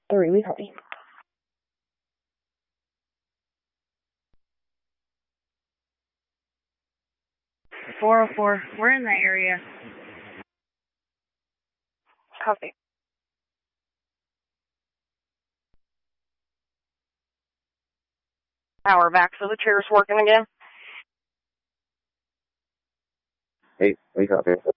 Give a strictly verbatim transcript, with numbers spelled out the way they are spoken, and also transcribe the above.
Three, we copy. four oh four, we're in that area. Copy. Power back, so the chair's working again. Hey, we copy.